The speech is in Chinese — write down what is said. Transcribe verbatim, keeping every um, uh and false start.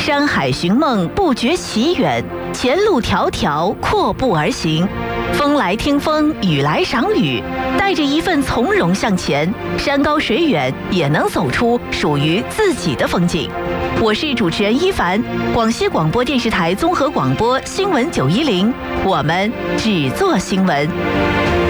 山海寻梦，不觉其远；前路迢迢，阔步而行。风来听风，雨来赏雨，带着一份从容向前，山高水远也能走出属于自己的风景。我是主持人一凡，广西广播电视台综合广播新闻九一零，我们只做新闻。